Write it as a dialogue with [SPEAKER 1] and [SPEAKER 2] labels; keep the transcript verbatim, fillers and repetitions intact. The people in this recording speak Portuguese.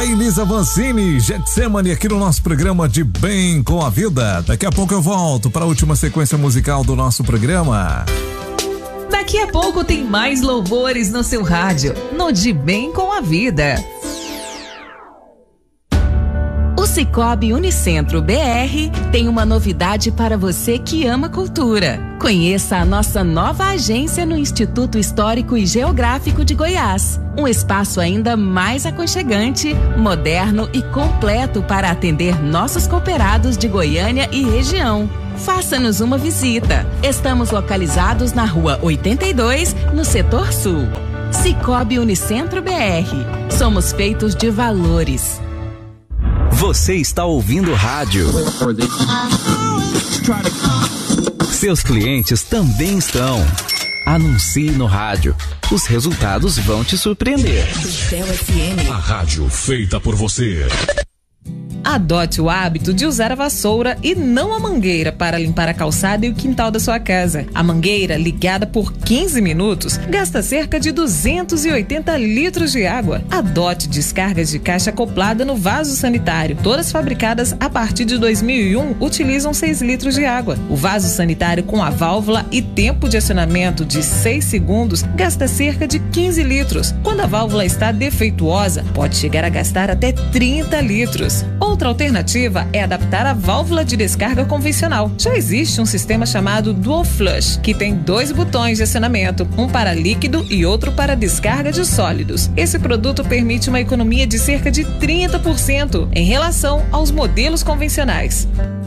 [SPEAKER 1] A Elisa Vancini, Getsemane, aqui no nosso programa de Bem com a Vida. Daqui a pouco eu volto para a última sequência musical do nosso programa.
[SPEAKER 2] Daqui a pouco tem mais louvores no seu rádio, no De Bem com a Vida. O Sicoob Unicentro B R tem uma novidade para você que ama cultura. Conheça a nossa nova agência no Instituto Histórico e Geográfico de Goiás. Um espaço ainda mais aconchegante, moderno e completo para atender nossos cooperados de Goiânia e região. Faça-nos uma visita. Estamos localizados na rua oitenta e dois, no setor sul. Sicoob Unicentro B R. Somos feitos de valores.
[SPEAKER 3] Você está ouvindo rádio. Seus clientes também estão. Anuncie no rádio. Os resultados vão te surpreender.
[SPEAKER 4] A rádio feita por você.
[SPEAKER 2] Adote o hábito de usar a vassoura e não a mangueira para limpar a calçada e o quintal da sua casa. A mangueira, ligada por quinze minutos, gasta cerca de duzentos e oitenta litros de água. Adote descargas de caixa acoplada no vaso sanitário. Todas fabricadas a partir de dois mil e um utilizam seis litros de água. O vaso sanitário com a válvula e tempo de acionamento de seis segundos gasta cerca de quinze litros. Quando a válvula está defeituosa, pode chegar a gastar até trinta litros. Outra alternativa é adaptar a válvula de descarga convencional. Já existe um sistema chamado Dual Flush, que tem dois botões de acionamento, um para líquido e outro para descarga de sólidos. Esse produto permite uma economia de cerca de trinta por cento em relação aos modelos convencionais.